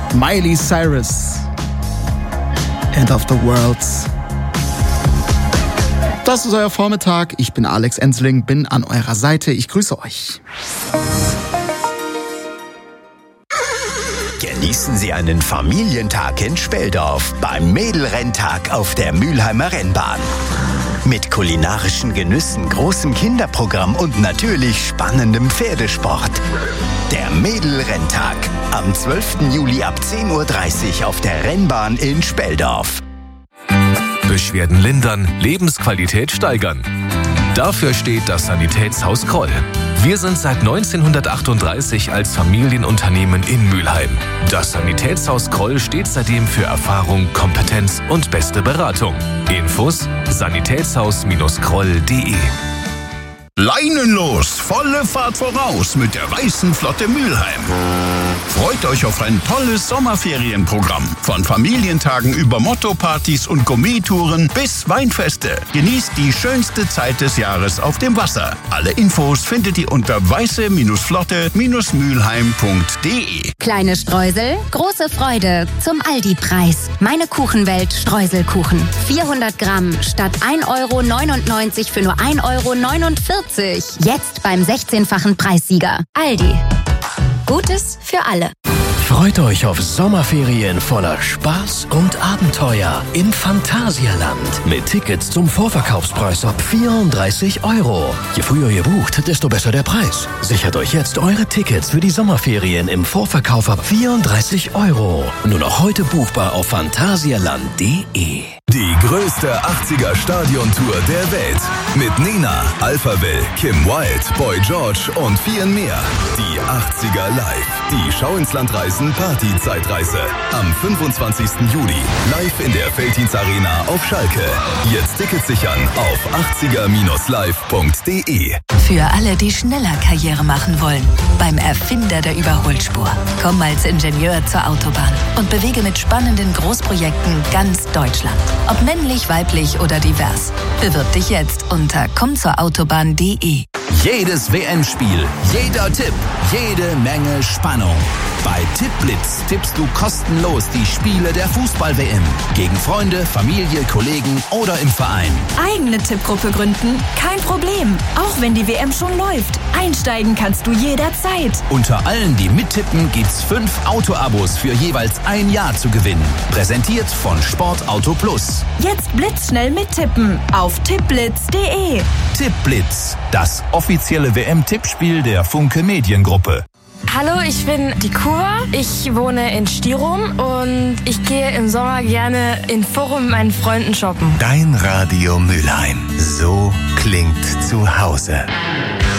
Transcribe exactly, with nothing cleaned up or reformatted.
Miley Cyrus. End of the World. Das ist euer Vormittag. Ich bin Alex Ensling, bin an eurer Seite. Ich grüße euch. Genießen Sie einen Familientag in Speldorf beim Mädelrenntag auf der Mülheimer Rennbahn. Mit kulinarischen Genüssen, großem Kinderprogramm und natürlich spannendem Pferdesport. Der Mädelrenntag am zwölften Juli ab zehn Uhr dreißig auf der Rennbahn in Speldorf. Beschwerden lindern, Lebensqualität steigern. Dafür steht das Sanitätshaus Kroll. Wir sind seit neunzehnhundertachtunddreißig als Familienunternehmen in Mülheim. Das Sanitätshaus Kroll steht seitdem für Erfahrung, Kompetenz und beste Beratung. Infos sanitätshaus Kroll punkt de. Leinenlos, volle Fahrt voraus mit der Weißen Flotte Mülheim. Freut euch auf ein tolles Sommerferienprogramm. Von Familientagen über Motto-Partys und Gourmet-Touren bis Weinfeste. Genießt die schönste Zeit des Jahres auf dem Wasser. Alle Infos findet ihr unter weiße Flotte Mülheim punkt de. Kleine Streusel, große Freude zum Aldi-Preis. Meine Kuchenwelt Streuselkuchen. vierhundert Gramm statt ein Euro neunundneunzig für nur ein Euro neunundvierzig. Jetzt beim sechzehnfachen Preissieger. Aldi. Gutes für alle. Freut euch auf Sommerferien voller Spaß und Abenteuer im Phantasialand. Mit Tickets zum Vorverkaufspreis ab vierunddreißig Euro. Je früher ihr bucht, desto besser der Preis. Sichert euch jetzt eure Tickets für die Sommerferien im Vorverkauf ab vierunddreißig Euro. Nur noch heute buchbar auf phantasialand punkt de. Die größte achtziger-Stadiontour der Welt. Mit Nena, Alphaville, Kim Wilde, Boy George und vielen mehr. Die achtziger live. Die Schau ins Land reisen Party-Zeitreise. Am fünfundzwanzigsten Juli. Live in der Veltins Arena auf Schalke. Jetzt Tickets sichern auf achtziger live punkt de. Für alle, die schneller Karriere machen wollen. Beim Erfinder der Überholspur. Komm als Ingenieur zur Autobahn und bewege mit spannenden Großprojekten ganz Deutschland. Ob männlich, weiblich oder divers. Bewirb dich jetzt unter komm zur autobahn punkt de. Jedes W M-Spiel, jeder Tipp, jede Menge Spannung. Bei Tippblitz tippst du kostenlos die Spiele der Fußball-W M. Gegen Freunde, Familie, Kollegen oder im Verein. Eigene Tippgruppe gründen? Kein Problem. Auch wenn die W M schon läuft. Einsteigen kannst du jederzeit. Unter allen, die mittippen, gibt's fünf Auto-Abos für jeweils ein Jahr zu gewinnen. Präsentiert von Sportauto Plus. Jetzt blitzschnell mittippen auf tippblitz punkt de. Tippblitz, das offizielle W M-Tippspiel der Funke Mediengruppe. Hallo, ich bin die Kur. Ich wohne in Stirum und ich gehe im Sommer gerne in Forum mit meinen Freunden shoppen. Dein Radio Mülheim. So klingt zu Hause.